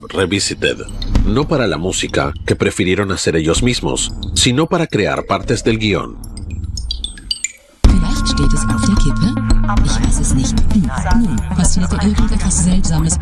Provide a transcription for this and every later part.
Revisited, no para la música que prefirieron hacer ellos mismos, sino para crear partes del guión. Vielleicht steht es auf der Kippe. Ich weiß es nicht. Passierte irgendetwas Seltsames.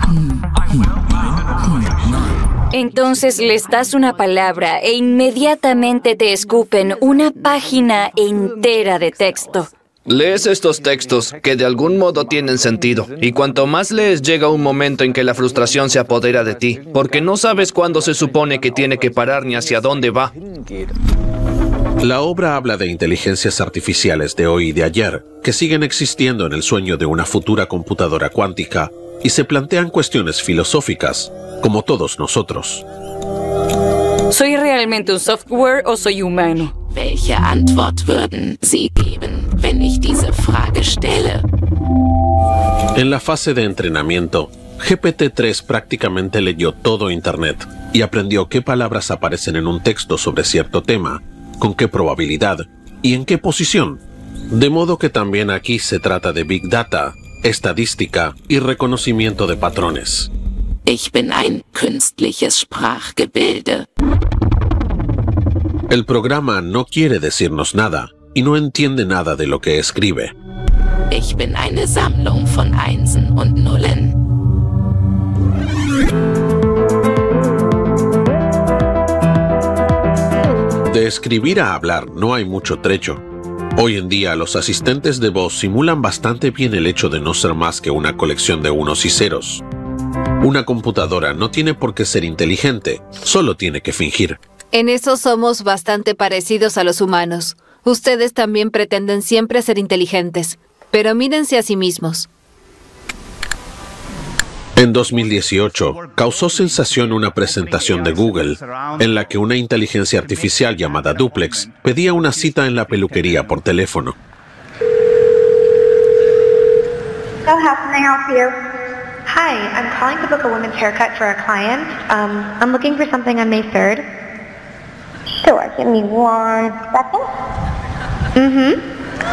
Entonces les das una palabra e inmediatamente te escupen una página entera de texto. Lees estos textos que de algún modo tienen sentido, y cuanto más lees llega un momento en que la frustración se apodera de ti, porque no sabes cuándo se supone que tiene que parar ni hacia dónde va. La obra habla de inteligencias artificiales de hoy y de ayer, que siguen existiendo en el sueño de una futura computadora cuántica, y se plantean cuestiones filosóficas, como todos nosotros. ¿Soy realmente un software o soy humano? Welche Antwort würden Sie geben, wenn ich diese Frage stelle? En la fase de entrenamiento, GPT-3 prácticamente leyó todo Internet y aprendió qué palabras aparecen en un texto sobre cierto tema, con qué probabilidad y en qué posición. De modo que también aquí se trata de Big Data, estadística y reconocimiento de patrones. Ich bin ein künstliches Sprachgebilde. El programa no quiere decirnos nada y no entiende nada de lo que escribe. Ich bin eine Sammlung von Einsen und Nullen. De escribir a hablar no hay mucho trecho. Hoy en día los asistentes de voz simulan bastante bien el hecho de no ser más que una colección de unos y ceros. Una computadora no tiene por qué ser inteligente, solo tiene que fingir. En eso somos bastante parecidos a los humanos. Ustedes también pretenden siempre ser inteligentes, pero mírense a sí mismos. En 2018, causó sensación una presentación de Google, en la que una inteligencia artificial llamada Duplex pedía una cita en la peluquería por teléfono. So how can I help you? Hi, I'm calling to book a women's haircut for a client. I'm looking for something on May 3rd. Sure, give me 1 second.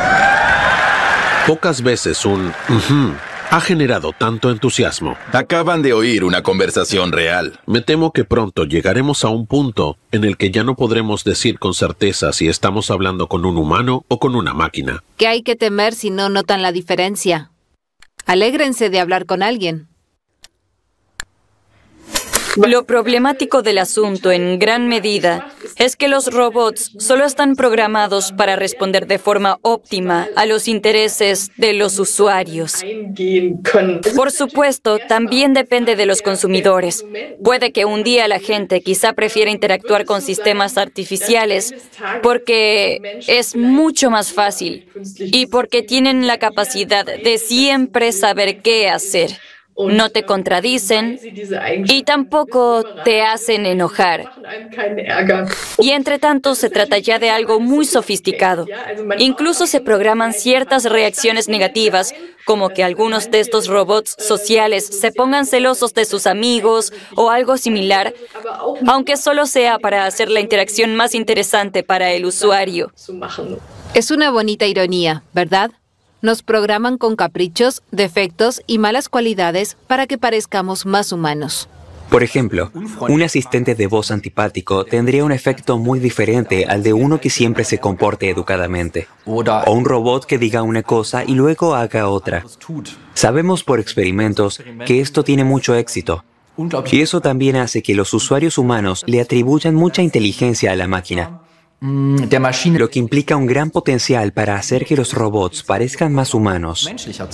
Pocas veces un ha generado tanto entusiasmo. Acaban de oír una conversación real. Me temo que pronto llegaremos a un punto en el que ya no podremos decir con certeza si estamos hablando con un humano o con una máquina. ¿Qué hay que temer si no notan la diferencia? Alégrense de hablar con alguien. Lo problemático del asunto, en gran medida, es que los robots solo están programados para responder de forma óptima a los intereses de los usuarios. Por supuesto, también depende de los consumidores. Puede que un día la gente quizá prefiera interactuar con sistemas artificiales porque es mucho más fácil y porque tienen la capacidad de siempre saber qué hacer. No te contradicen y tampoco te hacen enojar. Y entre tanto se trata ya de algo muy sofisticado. Incluso se programan ciertas reacciones negativas, como que algunos de estos robots sociales se pongan celosos de sus amigos o algo similar, aunque solo sea para hacer la interacción más interesante para el usuario. Es una bonita ironía, ¿verdad? Nos programan con caprichos, defectos y malas cualidades para que parezcamos más humanos. Por ejemplo, un asistente de voz antipático tendría un efecto muy diferente al de uno que siempre se comporte educadamente. O un robot que diga una cosa y luego haga otra. Sabemos por experimentos que esto tiene mucho éxito. Y eso también hace que los usuarios humanos le atribuyan mucha inteligencia a la máquina. Lo que implica un gran potencial para hacer que los robots parezcan más humanos.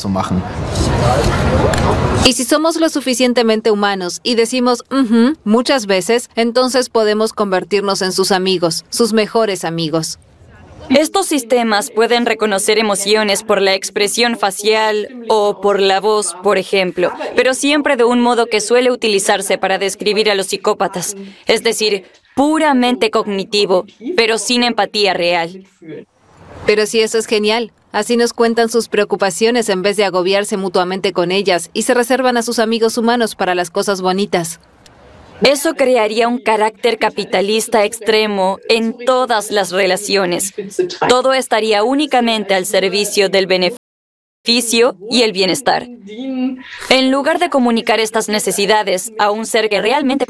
Y si somos lo suficientemente humanos y decimos muchas veces, entonces podemos convertirnos en sus amigos, sus mejores amigos. Estos sistemas pueden reconocer emociones por la expresión facial o por la voz, por ejemplo, pero siempre de un modo que suele utilizarse para describir a los psicópatas, es decir, puramente cognitivo, pero sin empatía real. Pero si eso es genial, así nos cuentan sus preocupaciones en vez de agobiarse mutuamente con ellas y se reservan a sus amigos humanos para las cosas bonitas. Eso crearía un carácter capitalista extremo en todas las relaciones. Todo estaría únicamente al servicio del beneficio. beneficio y el bienestar. En lugar de comunicar estas necesidades a un ser que realmente